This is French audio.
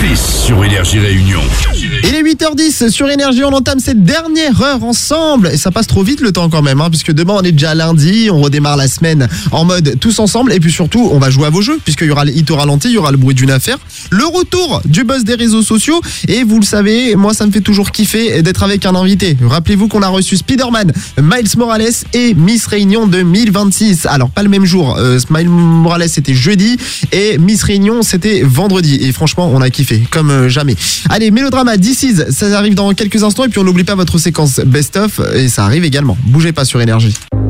Chris sur Énergie Réunion. Il est 8h10 sur Énergie, on entame cette dernière heure ensemble. Et ça passe trop vite le temps quand même, puisque demain on est déjà lundi, on redémarre la semaine en mode tous ensemble. Et puis surtout, on va jouer à vos jeux, puisqu'il y aura les hits au ralenti, il y aura le bruit d'une affaire, le retour du buzz des réseaux sociaux. Et vous le savez, moi ça me fait toujours kiffer d'être avec un invité. Rappelez-vous qu'on a reçu Spider-Man, Miles Morales et Miss Réunion 2026. Alors pas le même jour, Miles Morales c'était jeudi et Miss Réunion c'était vendredi. Et franchement, on a kiffé, comme jamais. Allez, Mélodrama, This Is, ça arrive dans quelques instants. Et puis on n'oublie pas votre séquence Best Of, et ça arrive également. Bougez pas sur Énergie.